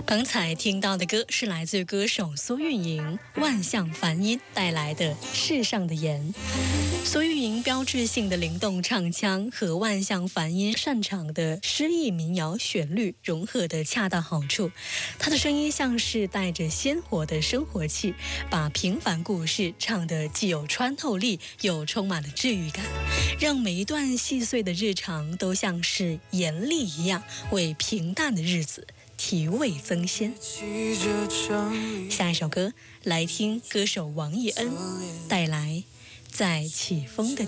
刚才听到的歌是来自歌手苏运莹万象梵音带来的《世上的盐》。苏运莹标志性的灵动唱腔和万象梵音擅长的诗意民谣旋律融合得恰到好处，她的声音像是带着鲜活的生活气，把平凡故事唱得既有穿透力又充满了治愈感，让每一段细碎的日常都像是盐粒一样，为平淡的日子提味增鲜。下一首歌来听歌手王艺恩带来在起风的